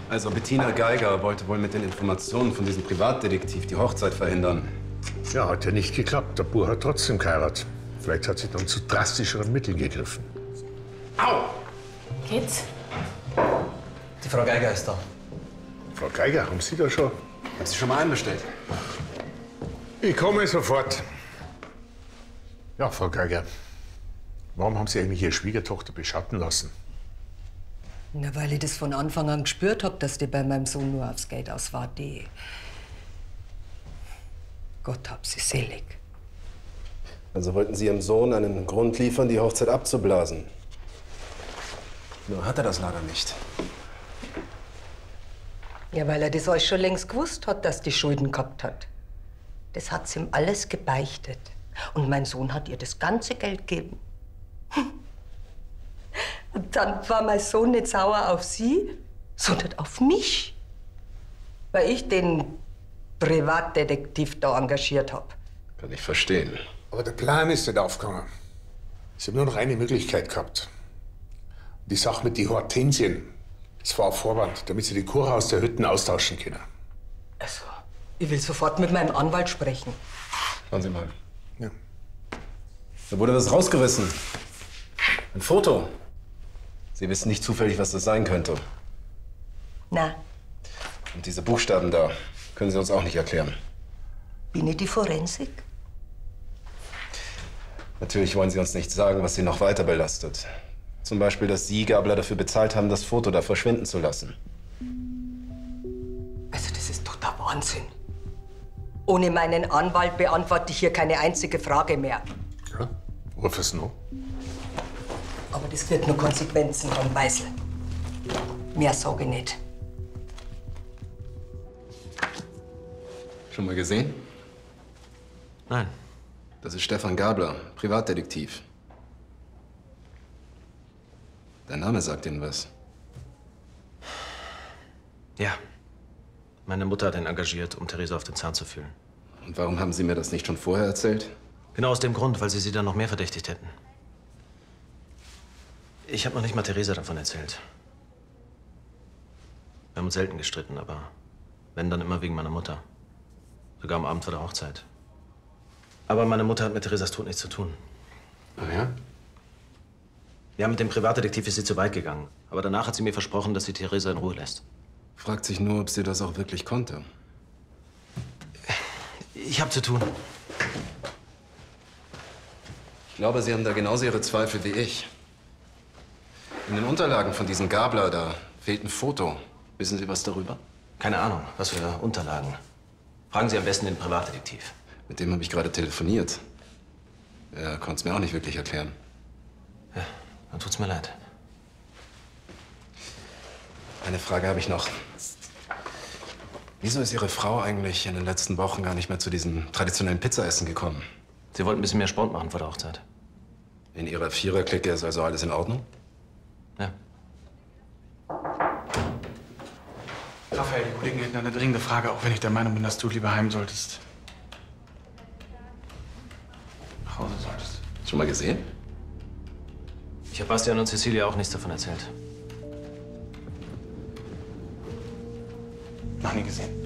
Also Bettina Geiger wollte wohl mit den Informationen von diesem Privatdetektiv die Hochzeit verhindern. Ja, hat ja nicht geklappt. Der Bub hat trotzdem geheiratet. Vielleicht hat sie dann zu drastischeren Mitteln gegriffen. Au! Geht's? Die Frau Geiger ist da. Frau Geiger, haben Sie da schon? Haben Sie schon mal einbestellt? Ich komme sofort. Ja, Frau Geiger, warum haben Sie eigentlich Ihre Schwiegertochter beschatten lassen? Na, weil ich das von Anfang an gespürt habe, dass die bei meinem Sohn nur aufs Geld aus war. Die Gott hab sie selig. Also wollten Sie Ihrem Sohn einen Grund liefern, die Hochzeit abzublasen. Nur hat er das leider nicht. Ja, weil er das alles schon längst gewusst hat, dass die Schulden gehabt hat. Das hat sie ihm alles gebeichtet. Und mein Sohn hat ihr das ganze Geld gegeben. Und dann war mein Sohn nicht sauer auf sie, sondern auf mich. Weil ich den Privatdetektiv da engagiert habe. Kann ich verstehen. Aber der Plan ist nicht aufgegangen. Sie haben nur noch eine Möglichkeit gehabt. Die Sache mit den Hortensien, das war ein Vorwand, damit Sie die Kuchen aus der Hütten austauschen können. Also, ich will sofort mit meinem Anwalt sprechen. Schauen Sie mal. Ja. Da wurde was rausgerissen. Ein Foto. Sie wissen nicht zufällig, was das sein könnte. Na, Und diese Buchstaben da können Sie uns auch nicht erklären. bin ich die Forensik? Natürlich wollen Sie uns nicht sagen, was Sie noch weiter belastet. Zum Beispiel, dass Sie Gabler dafür bezahlt haben, das Foto da verschwinden zu lassen. Also, das ist doch der Wahnsinn. Ohne meinen Anwalt beantworte ich hier keine einzige Frage mehr. Ja, ruf es noch. Aber das wird nur Konsequenzen haben, Beisel. Mehr sage ich nicht. Schon mal gesehen? Nein. Das ist Stefan Gabler, Privatdetektiv. Der Name sagt Ihnen was. Ja. Meine Mutter hat ihn engagiert, um Theresa auf den Zahn zu fühlen. Und warum haben Sie mir das nicht schon vorher erzählt? Genau aus dem Grund, weil sie dann noch mehr verdächtigt hätten. Ich habe noch nicht mal Theresa davon erzählt. Wir haben uns selten gestritten, aber wenn, dann immer wegen meiner Mutter. Sogar am Abend vor der Hochzeit. Aber meine Mutter hat mit Theresas Tod nichts zu tun. Ah ja? Ja, mit dem Privatdetektiv ist sie zu weit gegangen. Aber danach hat sie mir versprochen, dass sie Theresa in Ruhe lässt. Fragt sich nur, ob sie das auch wirklich konnte. Ich habe zu tun. Ich glaube, Sie haben da genauso Ihre Zweifel wie ich. In den Unterlagen von diesem Gabler da fehlt ein Foto. Wissen Sie was darüber? Keine Ahnung, was für Unterlagen. Fragen Sie am besten den Privatdetektiv. Mit dem habe ich gerade telefoniert. Er konnte es mir auch nicht wirklich erklären. Ja, dann tut's mir leid. Eine Frage habe ich noch. Wieso ist Ihre Frau eigentlich in den letzten Wochen gar nicht mehr zu diesem traditionellen Pizzaessen gekommen? Sie wollten ein bisschen mehr Sport machen vor der Hochzeit. In Ihrer Viererklicke ist also alles in Ordnung? Ja. Raphael, die Kollegen hätten eine dringende Frage, auch wenn ich der Meinung bin, dass du lieber heim solltest. Nach Hause solltest. Schon mal gesehen? Ich habe Bastian und Cecilia auch nichts davon erzählt. Noch nie gesehen.